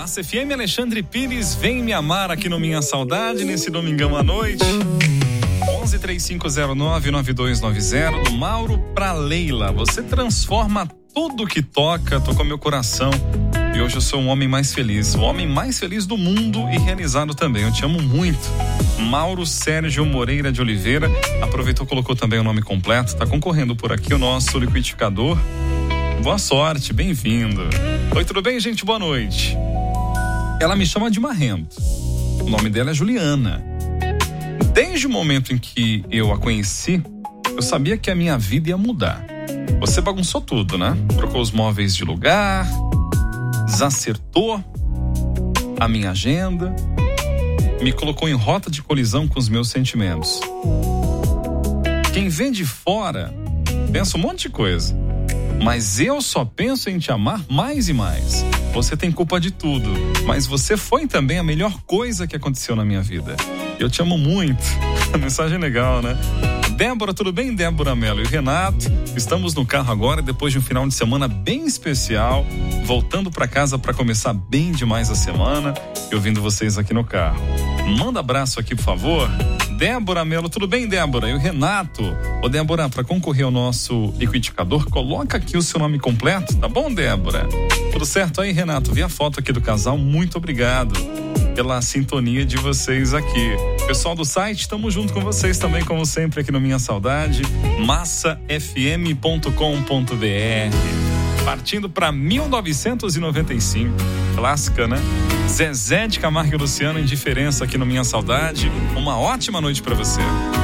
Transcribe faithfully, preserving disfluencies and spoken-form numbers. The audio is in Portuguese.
Massa F M, Alexandre Pires, vem me amar aqui no Minha Saudade, nesse domingão à noite. onze, três cinco zero nove, nove dois nove zero, do Mauro pra Leila. Você transforma tudo que toca, tocou meu coração. E hoje eu sou um homem mais feliz, o homem mais feliz do mundo e realizado também. Eu te amo muito. Mauro Sérgio Moreira de Oliveira. Aproveitou, colocou também o nome completo. Tá concorrendo por aqui o nosso liquidificador. Boa sorte, bem-vindo. Oi, tudo bem, gente? Boa noite. Ela me chama de Marrento. O nome dela é Juliana. Desde o momento em que eu a conheci, eu sabia que a minha vida ia mudar. Você bagunçou tudo, né? Trocou os móveis de lugar, desacertou a minha agenda, me colocou em rota de colisão com os meus sentimentos. Quem vem de fora pensa um monte de coisa, mas eu só penso em te amar mais e mais. Você tem culpa de tudo, mas você foi também a melhor coisa que aconteceu na minha vida. Eu te amo muito. A mensagem é legal, né? Débora, tudo bem? Débora Mello e Renato. Estamos no carro agora, depois de um final de semana bem especial, voltando para casa para começar bem demais a semana e ouvindo vocês aqui no carro. Manda abraço aqui, por favor. Débora Mello, tudo bem, Débora? E o Renato. Ô, Débora, para concorrer ao nosso liquidificador, coloca aqui o seu nome completo, tá bom, Débora? Tudo certo aí, Renato? Vi a foto aqui do casal, muito obrigado pela sintonia de vocês aqui. Pessoal do site, estamos junto com vocês também, como sempre, aqui no Minha Saudade, massa f m ponto com ponto b r. Partindo para mil novecentos e noventa e cinco, clássica, né? Zezé de Camargo e Luciano, Indiferença aqui no Minha Saudade. Uma ótima noite para você.